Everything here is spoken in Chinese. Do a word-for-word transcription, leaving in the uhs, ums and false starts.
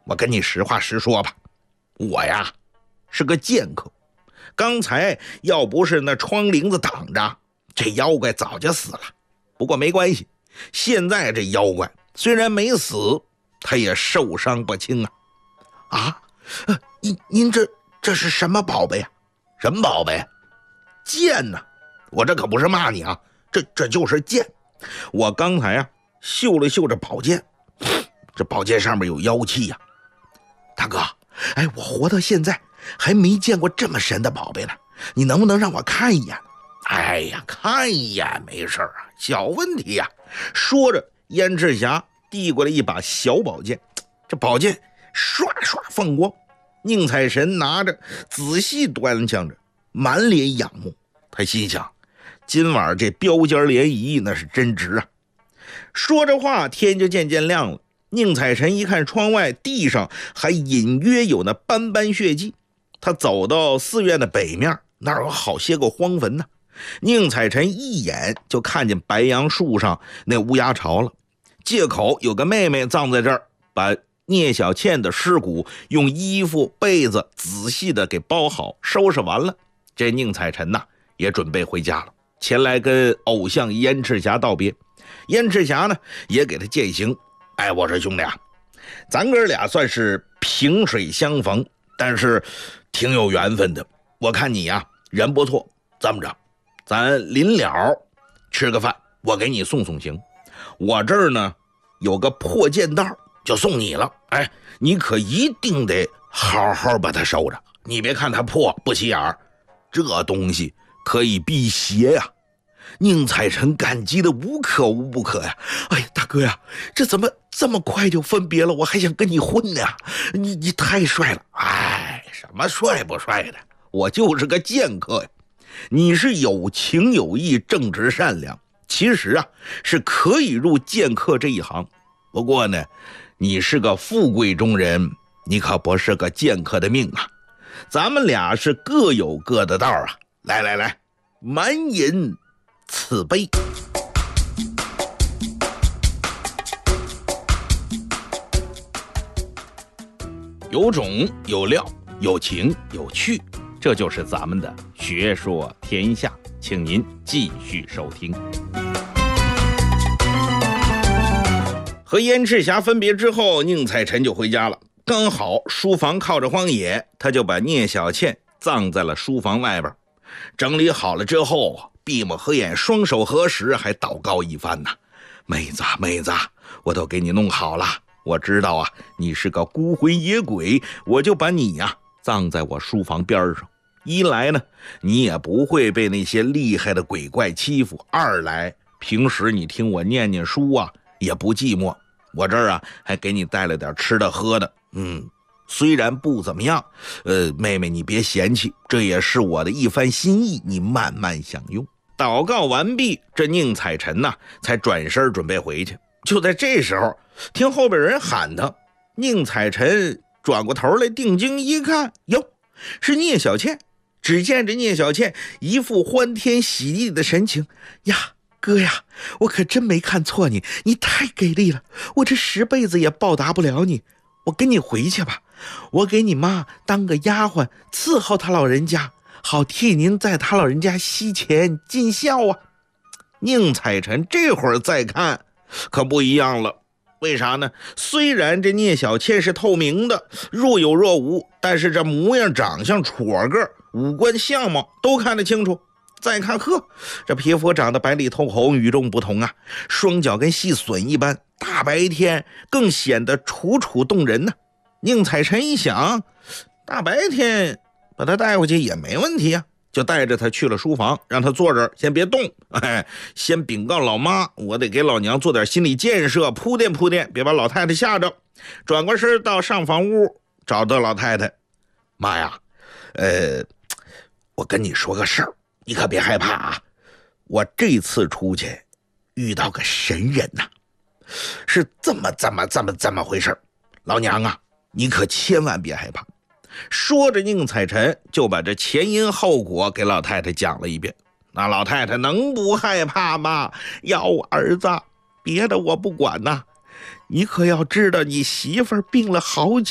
我跟你实话实说吧，我呀是个剑客，刚才要不是那窗棂子挡着，这妖怪早就死了。不过没关系，现在这妖怪虽然没死，他也受伤不轻啊。啊，呃、您您这这是什么宝贝啊？什么宝贝？剑呢、啊？我这可不是骂你啊，这这就是剑。我刚才啊嗅了嗅这宝剑，这宝剑上面有妖气呀、啊。大哥，哎，我活到现在还没见过这么神的宝贝呢，你能不能让我看一眼？哎呀，看一眼没事啊，小问题呀、啊。说着，燕赤霞递过来一把小宝剑，这宝剑刷刷放光。宁采臣拿着仔细端详着，满脸仰慕。他心想，今晚这标间联谊那是真值啊。说着话，天就渐渐亮了。宁采臣一看窗外地上还隐约有那斑斑血迹，他走到寺院的北面，那儿有好些个荒坟呢。宁采臣一眼就看见白杨树上那乌鸦巢了，借口有个妹妹葬在这儿，把聂小倩的尸骨用衣服被子仔细的给包好，收拾完了。这宁采臣呐也准备回家了，前来跟偶像燕赤霞道别。燕赤霞呢也给他饯行，哎，我说兄弟啊，咱哥俩算是萍水相逢，但是挺有缘分的。我看你呀人不错，这么着，咱临了吃个饭，我给你送送行。我这儿呢有个破剑道，就送你了。哎，你可一定得好好把它收着，你别看它破不起眼儿，这东西可以辟邪呀、啊。宁采臣感激的无可无不可呀！哎呀，大哥呀，这怎么这么快就分别了？我还想跟你混呢，你你太帅了！哎，什么帅不帅的，我就是个剑客呀。你是有情有义、正直善良，其实啊是可以入剑客这一行。不过呢，你是个富贵中人，你可不是个剑客的命啊。咱们俩是各有各的道啊！来来来，满饮此杯。有种有料，有情有趣，这就是咱们的学说天下，请您继续收听。和燕赤霞分别之后，宁采臣就回家了。刚好书房靠着荒野，他就把聂小倩葬在了书房外边。整理好了之后，闭目合眼，双手合十，还祷告一番呢。妹子妹子，我都给你弄好了，我知道啊你是个孤魂野鬼，我就把你呀、啊、葬在我书房边上。一来呢，你也不会被那些厉害的鬼怪欺负；二来，平时你听我念念书啊也不寂寞。我这儿啊还给你带了点吃的喝的，嗯，虽然不怎么样，呃，妹妹你别嫌弃，这也是我的一番心意，你慢慢享用。祷告完毕，这宁采臣呐才转身准备回去。就在这时候，听后边人喊他，宁采臣转过头来，定睛一看，哟，是聂小倩。只见着聂小倩一副欢天喜地的神情，呀，哥呀，我可真没看错你，你太给力了，我这十辈子也报答不了你。我跟你回去吧，我给你妈当个丫鬟伺候她老人家，好替您在她老人家膝前尽孝啊。宁采臣这会儿再看可不一样了，为啥呢？虽然这聂小倩是透明的，若有若无，但是这模样长相戳个五官相貌都看得清楚。再看，呵，这皮肤长得白里透红，与众不同啊，双脚跟细笋一般，大白天更显得楚楚动人呢、啊。宁采臣一想，大白天把他带回去也没问题呀、啊，就带着他去了书房，让他坐这儿先别动，哎，先禀告老妈，我得给老娘做点心理建设，铺垫铺垫，别把老太太吓着。转过身到上房屋，找到老太太，妈呀，呃，我跟你说个事儿，你可别害怕啊！我这次出去遇到个神人呐、啊，是这么这么这么这么回事儿。老娘啊，你可千万别害怕。说着，宁采臣就把这前因后果给老太太讲了一遍。那老太太能不害怕吗？要儿子，别的我不管呐，你可要知道，你媳妇儿病了好久。